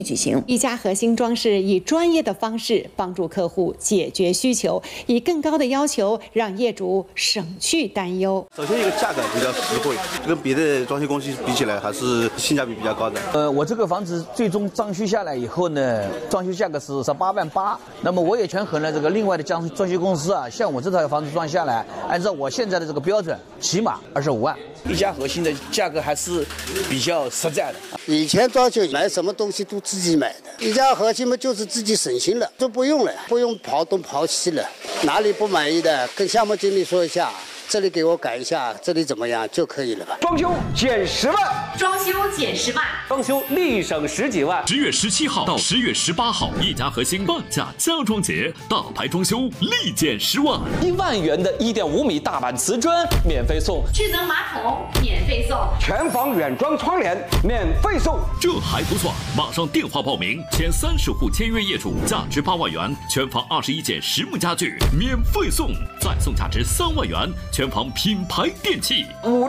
举行。一家核心装饰以专业的方式帮助客户解决需求，以更高的要求让业主省去担忧。 首先，一个价格比较实惠，跟别的装修公司比起来，还是性价比比较高的。 我这个房子最终装修下来以后呢，装修价格是18万8。那么我也权衡了这个另外的装修公司啊，像我这套房子装下来，按照我现在的这个标准，起码25万。一家核心的价格还是比较实在的。 以前装修买什么东西都自己买的，一家核心嘛就是自己省心了，都不用了，不用刨东刨西了，哪里不满意的跟项目经理说一下。这里给我改一下，这里怎么样就可以了吧？ 装修减10万， 装修减10万， 装修立省10几万。 10月17号到10月18号，一家核心半价家装节，大牌装修立减10万 ，1万元的1.5米大板瓷砖免费送， 智能马桶免费送， 全房软装窗帘免费送。 这还不算，马上电话报名，前30户签约业主价值8万元，全房21件实木家具免费送，再送价值3万元。全房品牌电器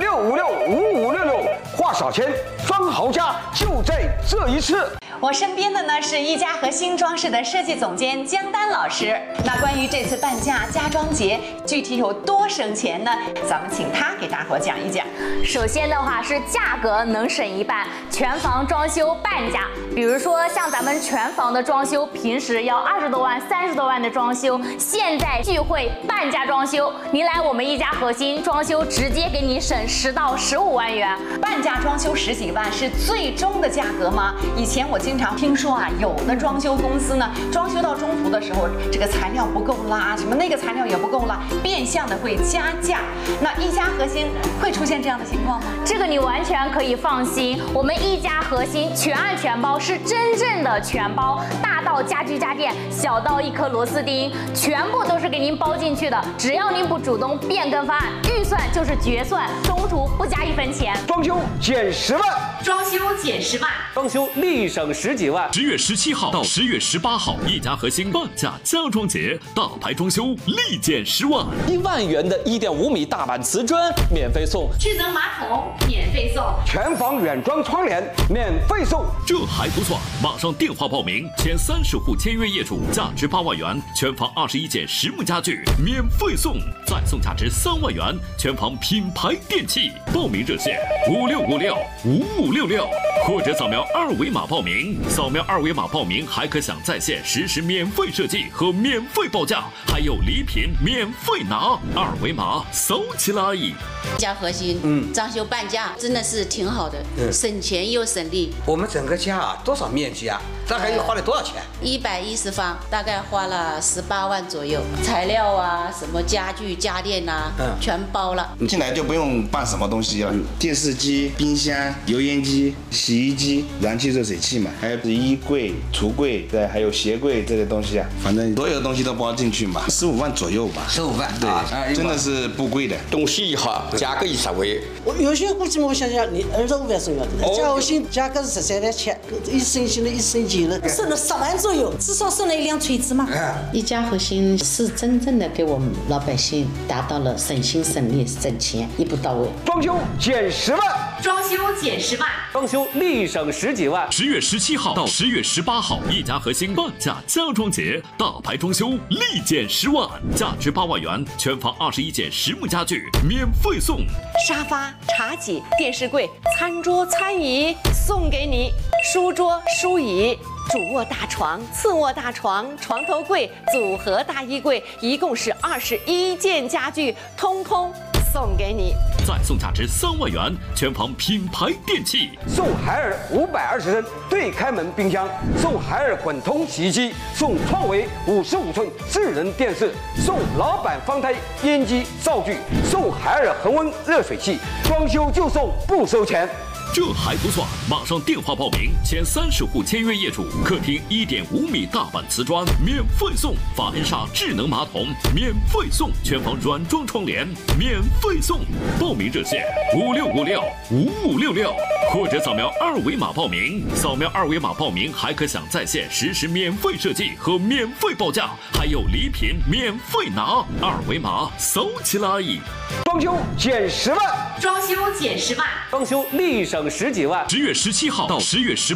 56565566，花小钱装豪家，就在这一次。 我身边的呢是一家核心装饰的设计总监江丹老师。那关于这次半价家装节，具体有多省钱呢？咱们请他给大伙讲一讲。 首先的话是价格能省一半，全房装修半价。比如说像咱们全房的装修，平时要20多万、30多万的装修，现在聚会半价装修，您来我们一家核心装修，直接给你省10到15万元。 半价装修10几万是最终的价格吗？以前我经常听说啊，有的装修公司呢，装修到中途的时候，这个材料不够啦，什么那个材料也不够啦，变相的会加价。那一家核心会出现这样的情况吗？ 这个你完全可以放心，我们一家核心全案全包，是真正的全包，大到家居家电，小到1颗螺丝钉，全部都是给您包进去的。只要您不主动变更方案，预算就是决算，中途不加1分钱。 装修减10万， 装修减10万， 装修立省10几万。 10月17号到10月18号，一家核心半价家装节，大牌装修立减10万 ，1万元的1.5米大板瓷砖免费送， 智能马桶免费送， 全房软装窗帘免费送。 这还不算，马上电话报名，前30户签约业主价值8万元，全房21件实木家具免费送，再送价值3万元，全房品牌电器。报名热线56565566，或者扫描2维码报名。扫描2维码报名还可享在线实时免费设计和免费报价，还有礼品免费拿。2维码搜起来。 一家核心，装修半价真的是挺好的，省钱又省力。 我们整个家啊，多少面积啊？大概又花了多少钱 ？110方，大概花了18万左右。材料啊，什么家具家电啊，全包了。 你进来就不用办什么东西了，电视机、冰箱、油烟机、洗衣机、燃气热水器嘛，还有衣柜、橱柜，对，还有鞋柜这些东西啊，反正所有的东西都包进去嘛，15万左右吧。 15万， 对，真的是不贵的。 东西一好，价格一稍微。 我有些估计我想想，你25万左右，家核心价格是13万7，一省心了，一省钱了，省了10万左右，至少省了一辆锤子嘛。 一家核心是真正的给我们老百姓达到了省心省力省钱，一步到位。 装修减10万， 装修减10万， 装修立省10几万。 10月17号到10月18号，一家核心半价家装节，大牌装修立减10万，价值8万元，全房21件实木家具免费送。 沙发、茶几、电视柜、餐桌、餐椅送给你，书桌、书椅、主卧大床、次卧大床、床头柜、组合大衣柜，一共是21件家具，通通送给你。 再送价值3万元，全房品牌电器。 送海尔520升对开门冰箱，送海尔滚筒洗衣机，送创维55寸智能电视，送老板方胎烟机灶具，送海尔恒温热水器，装修就送不收钱。 这还不算，马上电话报名，前30户签约业主客厅1.5米大板瓷砖免费送，法恩莎智能马桶免费送，全房软装窗帘免费送。报名热线56565566，或者扫描2维码报名。扫描2维码报名还可享在线实时免费设计和免费报价，还有礼品免费拿。2维码搜起来。 装修减10万， 装修减10万， 装修立省10几万。 10月17号到10月18